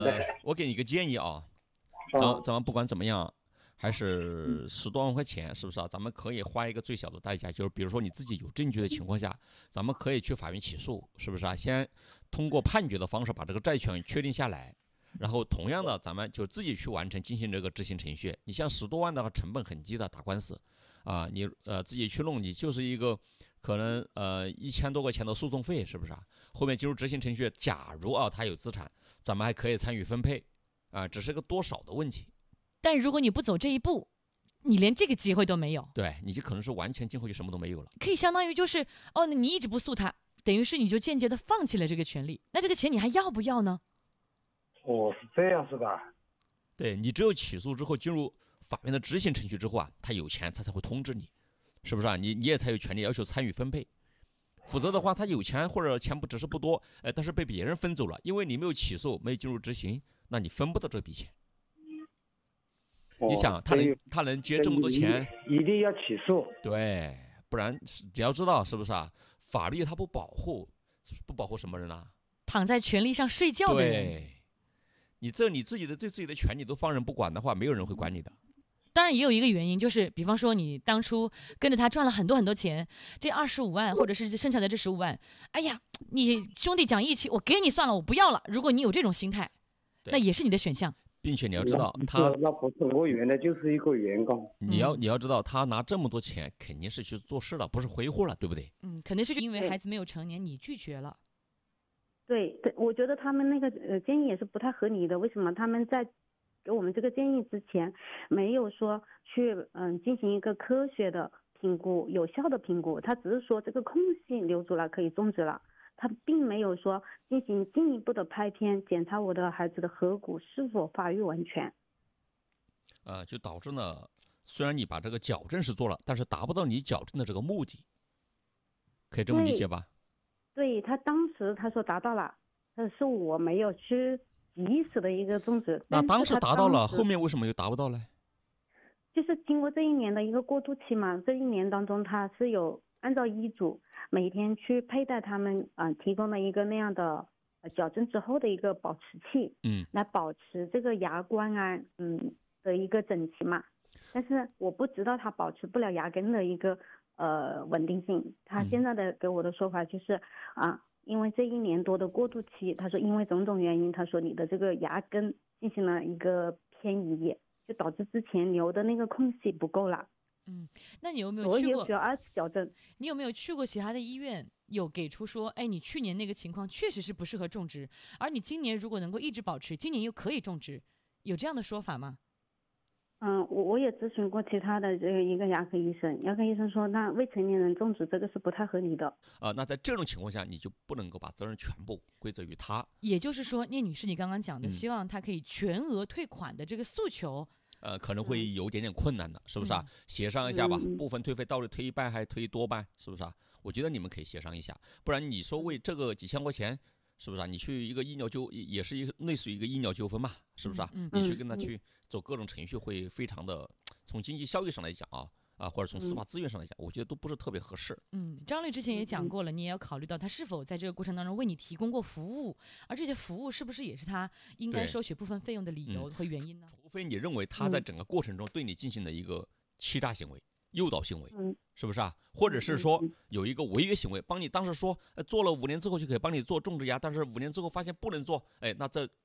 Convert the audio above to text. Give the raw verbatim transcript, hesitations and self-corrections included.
呃，我给你一个建议啊，咱咱们不管怎么样，还是十多万块钱，是不是啊？咱们可以花一个最小的代价，就是比如说你自己有证据的情况下，咱们可以去法院起诉，是不是啊？先通过判决的方式把这个债权确定下来，然后同样的，咱们就自己去完成进行这个执行程序。你像十多万的话，成本很低的，打官司啊，你呃自己去弄，你就是一个可能呃一千多块钱的诉讼费，是不是啊？后面进入执行程序，假如啊他有资产，咱们还可以参与分配啊，只是个多少的问题。 但如果你不走这一步，你连这个机会都没有， 对，你就可能是完全今后就什么都没有了。 可以相当于就是哦，那你一直不诉他，等于是你就间接的放弃了这个权利，那这个钱你还要不要呢？ 哦，是这样是吧？ 对，你只有起诉之后进入法院的执行程序之后啊，他有钱他才会通知你，是不是啊？你你也才有权利要求参与分配，否则的话他有钱或者钱不只是不多，呃，但是被别人分走了，因为你没有起诉，没有进入执行，那你分不到这笔钱。 哦、 你想他能他能接这么多钱， 一定要起诉。 对，不然只要知道是不是啊？法律它不保护，不保护什么人啊？ 躺在权利上睡觉的人。 对，你这你自己的对自己的权利都放任不管的话，没有人会管你的。 当然也有一个原因，就是比方说你当初跟着他赚了很多很多钱，这二十五万或者是剩下的这十五万，哎呀，你兄弟讲义气，我给你算了，我不要了。如果你有这种心态，那也是你的选项。 并且你要知道，他那不是我原来就是一个员工。 你要你要知道，他拿这么多钱肯定是去做事了，不是挥霍了，对不对？ 嗯，肯定是因为孩子没有成年，你拒绝了。 对对，我觉得他们那个呃建议也是不太合理的。为什么他们在给我们这个建议之前，没有说去嗯进行一个科学的评估、有效的评估？他只是说这个空隙留住了，可以种植了。他并没有说进行进一步的拍片，检查我的孩子的颌骨是否发育完全。 呃，就导致呢，虽然你把这个矫正是做了，但是达不到你矫正的这个目的，可以这么理解吧？ 对，对他当时他说达到了，但是我没有去及时的一个种植。 那当时达到了，后面为什么又达不到呢？ 就是经过这一年的一个过渡期嘛，这一年当中他是有按照医嘱每天去佩戴他们啊、呃、提供了一个那样的、呃、矫正之后的一个保持器， 嗯， 来保持这个牙关啊嗯的一个整齐嘛。但是我不知道他保持不了牙根的一个呃稳定性。他现在的给我的说法就是啊、呃，因为这一年多的过渡期，他说因为种种原因，他说你的这个牙根进行了一个偏移，就导致之前留的那个空隙不够了。 嗯，那你有没有去过？ 我也需要二次矫正。 你有没有去过其他的医院？有给出说，哎，你去年那个情况确实是不适合种植，而你今年如果能够一直保持，今年又可以种植，有这样的说法吗？ 嗯，我我也咨询过其他的这个一个牙科医生，牙科医生说，那未成年人种植这个是不太合理的。 啊、呃，那在这种情况下，你就不能够把责任全部归责于他。 也就是说，聂女士，你刚刚讲的， 嗯、 希望他可以全额退款的这个诉求。 呃，可能会有点点困难的，是不是啊？协商一下吧，部分退费到底退一半还是退一多半，是不是啊？我觉得你们可以协商一下，不然你说为这个几千块钱，是不是啊？你去一个医疗纠，也是一个类似于一个医疗纠纷嘛，是不是啊？ 嗯你去跟他去走各种程序，会非常的，从经济效益上来讲啊。啊，或者从司法资源上来讲，我觉得都不是特别合适。 嗯，张律之前也讲过了，你也要考虑到他是否在这个过程当中为你提供过服务，而这些服务是不是也是他应该收取部分费用的理由和原因呢？ 嗯、除非你认为他在整个过程中对你进行了一个欺诈行为、诱导行为， 嗯， 是不是啊？或者是说有一个违约行为，帮你当时说，呃，做了五年之后就可以帮你做种植牙，但是五年之后发现不能做，哎，那这